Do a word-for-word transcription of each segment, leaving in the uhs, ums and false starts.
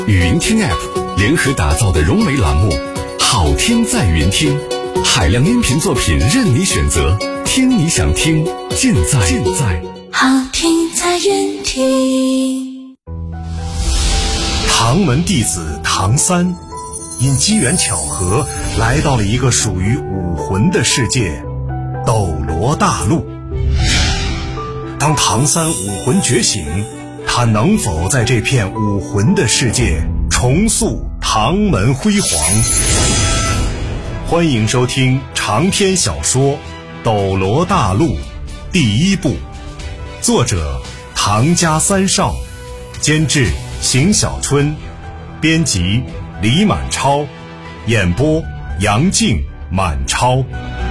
语音听 App 联合打造的融媒栏目，好听在云听，海量音频作品任你选择，听你想听，尽在尽在好听在云听。 唐门弟子唐三因机缘巧合来到了一个属于武魂的世界斗罗大陆。当唐三武魂觉醒，他能否在这片武魂的世界重塑唐门辉煌？欢迎收听长篇小说《斗罗大陆》第一部，作者唐家三少，监制邢小春，编辑李满超，演播杨静、满超。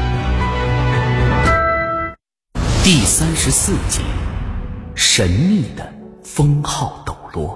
第三十四集，神秘的封号斗罗。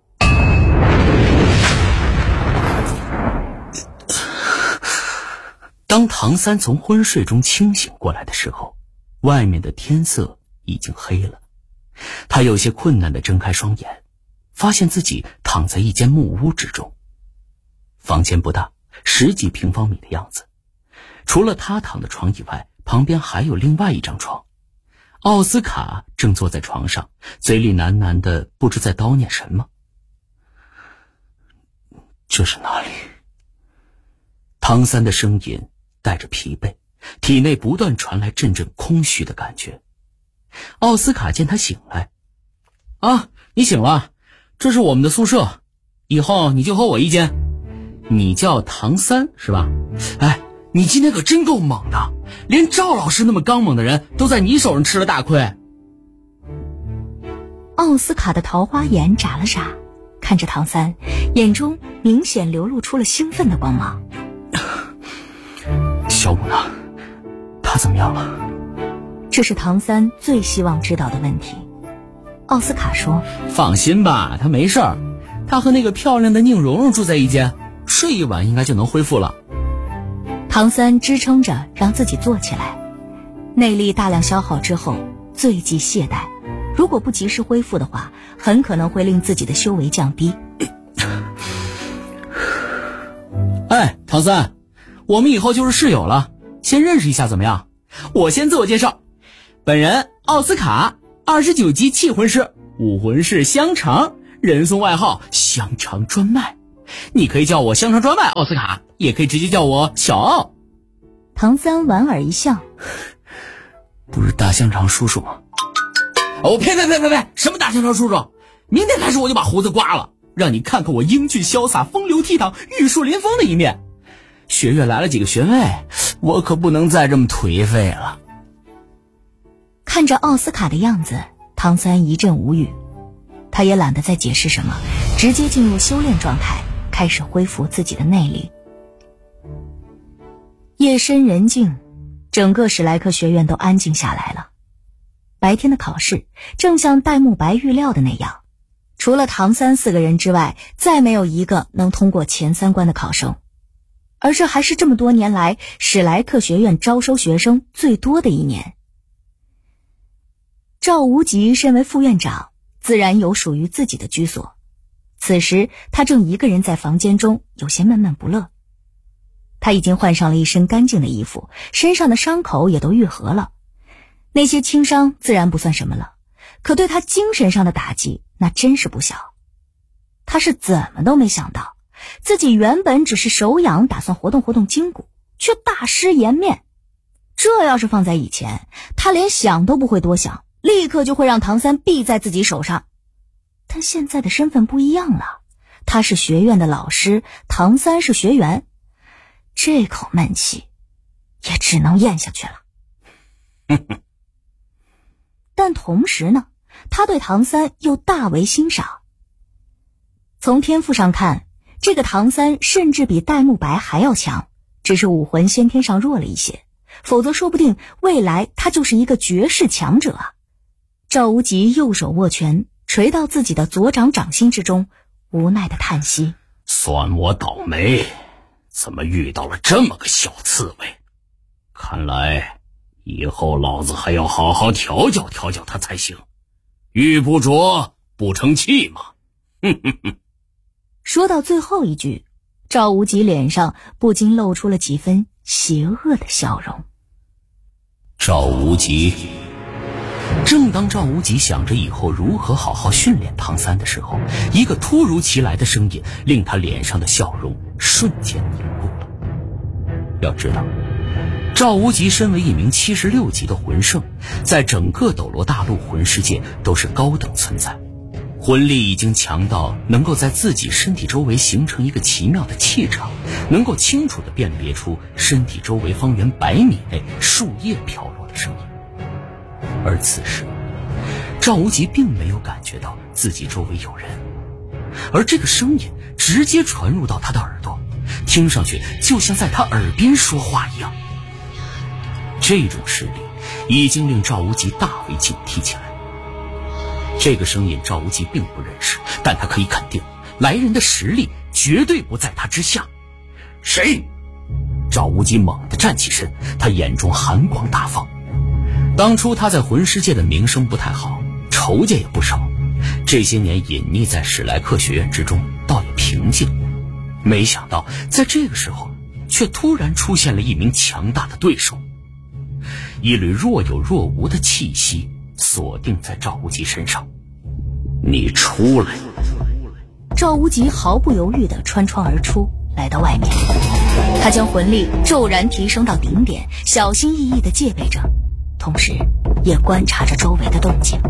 当唐三从昏睡中清醒过来的时候，外面的天色已经黑了。他有些困难地睁开双眼，发现自己躺在一间木屋之中。房间不大，十几平方米的样子。除了他躺的床以外，旁边还有另外一张床。奥斯卡正坐在床上，嘴里喃喃的不知在叨念什么。这是哪里？唐三的声音带着疲惫，体内不断传来阵阵空虚的感觉。奥斯卡见他醒来，啊，你醒了，这是我们的宿舍，以后你就和我一间。你叫唐三是吧？哎，你今天可真够猛的，连赵老师那么刚猛的人都在你手上吃了大亏。 奥斯卡的桃花眼眨了眨，看着唐三，眼中明显流露出了兴奋的光芒。 小五呢？他怎么样了？ 这是唐三最希望知道的问题。奥斯卡说： 放心吧，他没事儿，他和那个漂亮的宁荣荣住在一间，睡一晚应该就能恢复了。 唐三支撑着让自己坐起来，内力大量消耗之后最忌懈怠，如果不及时恢复的话，很可能会令自己的修为降低。 哎，唐三，我们以后就是室友了，先认识一下怎么样？我先自我介绍，本人奥斯卡，二十九级气魂师，武魂是香肠，人送外号香肠专卖。你可以叫我香肠专卖奥斯卡，也可以直接叫我小奥。 唐三莞尔一笑， 不是大香肠叔叔吗？哦，呸呸呸呸呸！什么大香肠叔叔？明天开始我就把胡子刮了，让你看看我英俊潇洒、风流倜傥、玉树临风的一面。学院来了几个学妹，我可不能再这么颓废了。 看着奥斯卡的样子，唐三一阵无语，他也懒得再解释什么，直接进入修炼状态，开始恢复自己的内力。夜深人静，整个史莱克学院都安静下来了。白天的考试正像戴沐白预料的那样，除了唐三四个人之外，再没有一个能通过前三关的考生，而这还是这么多年来史莱克学院招收学生最多的一年。赵无极身为副院长，自然有属于自己的居所。此时他正一个人在房间中，有些闷闷不乐。他已经换上了一身干净的衣服，身上的伤口也都愈合了。那些轻伤自然不算什么了，可对他精神上的打击那真是不小。他是怎么都没想到，自己原本只是手痒，打算活动活动筋骨，却大失颜面。这要是放在以前，他连想都不会多想，立刻就会让唐三毙在自己手上。但现在的身份不一样了，他是学院的老师，唐三是学员，这口闷气也只能咽下去了。但同时呢，他对唐三又大为欣赏。从天赋上看，这个唐三甚至比戴沐白还要强，只是武魂先天上弱了一些，否则说不定未来他就是一个绝世强者啊。赵无极右手握拳，垂到自己的左掌掌心之中，无奈的叹息： 算我倒霉，怎么遇到了这么个小刺猬？看来以后老子还要好好调教调教他才行。玉不琢不成器嘛。哼哼哼。 说到最后一句，赵无极脸上不禁露出了几分邪恶的笑容。 赵无极。正当赵无极想着以后如何好好训练唐三的时候，一个突如其来的声音令他脸上的笑容瞬间凝固了。要知道，赵无极身为一名七十六级的魂圣，在整个斗罗大陆魂世界都是高等存在，魂力已经强到能够在自己身体周围形成一个奇妙的气场，能够清楚地辨别出身体周围方圆百米内树叶飘落的声音。而此时，赵无极并没有感觉到自己周围有人，而这个声音直接传入到他的耳朵，听上去就像在他耳边说话一样。这种实力已经令赵无极大为警惕起来。这个声音赵无极并不认识，但他可以肯定，来人的实力绝对不在他之下。谁？赵无极猛地站起身，他眼中寒光大放。当初他在魂师界的名声不太好，仇家也不少，这些年隐匿在史莱克学院之中，倒也平静。没想到在这个时候，却突然出现了一名强大的对手。一缕若有若无的气息锁定在赵无极身上。你出来！ 赵无极毫不犹豫地穿窗而出，来到外面。他将魂力骤然提升到顶点，小心翼翼地戒备着，同时也观察着周围的动静。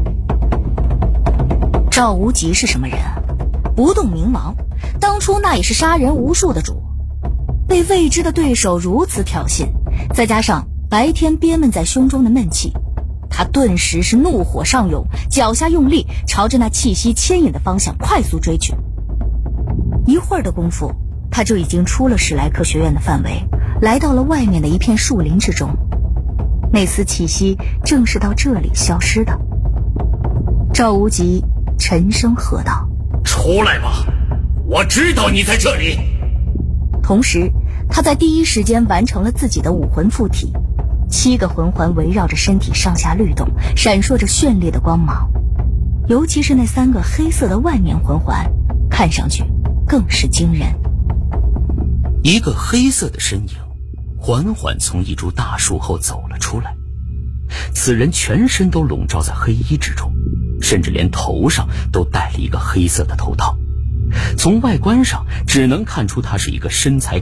赵无极是什么人啊？不动明王，当初那也是杀人无数的主，被未知的对手如此挑衅，再加上白天憋闷在胸中的闷气，他顿时是怒火上涌，脚下用力，朝着那气息牵引的方向快速追去。一会儿的功夫，他就已经出了史莱克学院的范围，来到了外面的一片树林之中。那丝气息正是到这里消失的。赵无极沉声喝道： 出来吧，我知道你在这里。 同时他在第一时间完成了自己的武魂附体，七个魂环围绕着身体上下律动，闪烁着绚丽的光芒，尤其是那三个黑色的万年魂环，看上去更是惊人。 一个黑色的身影缓缓从一株大树后走了出来，此人全身都笼罩在黑衣之中，甚至连头上都戴了一个黑色的头套，从外观上只能看出他是一个身材